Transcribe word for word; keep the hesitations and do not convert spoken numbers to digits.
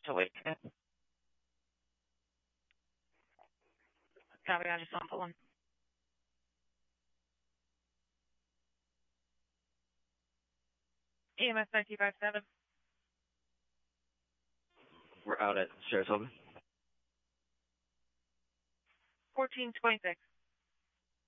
to wait. Copy, I just saw one. E M S nine two five seven. We're out at Saratoga. fourteen twenty-six.